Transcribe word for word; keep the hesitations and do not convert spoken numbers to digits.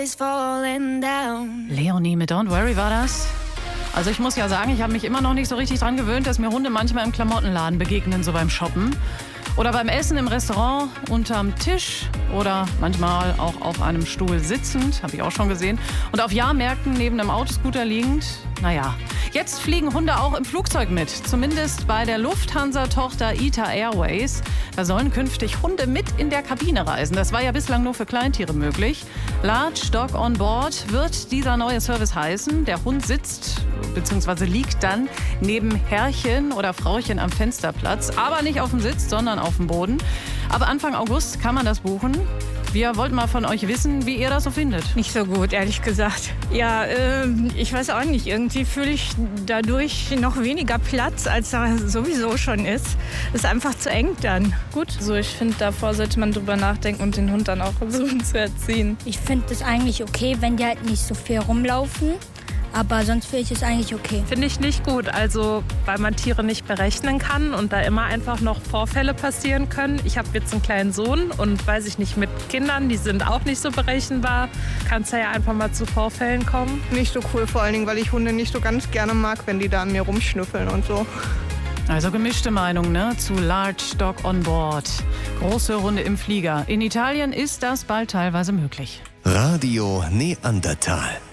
is falling down. Leonie mit Don't Worry war das. Also ich muss ja sagen, ich habe mich immer noch nicht so richtig dran gewöhnt, dass mir Hunde manchmal im Klamottenladen begegnen, so beim Shoppen. Oder beim Essen im Restaurant, unterm Tisch oder manchmal auch auf einem Stuhl sitzend, habe ich auch schon gesehen. Und auf Jahrmärkten neben einem Autoscooter liegend. Naja, jetzt fliegen Hunde auch im Flugzeug mit. Zumindest bei der Lufthansa-Tochter ITA Airways. Da sollen künftig Hunde mit in der Kabine reisen. Das war ja bislang nur für Kleintiere möglich. Large Dog on Board wird dieser neue Service heißen. Der Hund sitzt bzw. liegt dann neben Herrchen oder Frauchen am Fensterplatz. Aber nicht auf dem Sitz, sondern auf dem Boden. Ab Anfang August kann man das buchen. Wir wollten mal von euch wissen, wie ihr das so findet. Nicht so gut, ehrlich gesagt. Ja, äh, ich weiß auch nicht. Irgendwie fühle ich dadurch noch weniger Platz, als da sowieso schon ist. Ist einfach zu eng dann. Gut, so ich finde, davor sollte man drüber nachdenken und den Hund dann auch versuchen zu erziehen. Ich finde es eigentlich okay, wenn die halt nicht so viel rumlaufen. Aber sonst finde ich es eigentlich okay. Finde ich nicht gut, also weil man Tiere nicht berechnen kann und da immer einfach noch Vorfälle passieren können. Ich habe jetzt einen kleinen Sohn und weiß ich nicht, mit Kindern, die sind auch nicht so berechenbar, kann es ja einfach mal zu Vorfällen kommen. Nicht so cool, vor allen Dingen, weil ich Hunde nicht so ganz gerne mag, wenn die da an mir rumschnüffeln und so. Also gemischte Meinung, ne, zu Large Dog on Board. Große Hunde im Flieger. In Italien ist das bald teilweise möglich. Radio Neandertal.